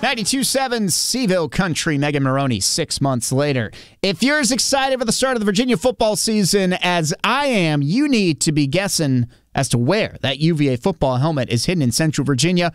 92.7 Seville Country, Megan Maroney, 6 months later. If you're as excited for the start of the Virginia football season as I am, you need to be guessing as to where that UVA football helmet is hidden in Central Virginia.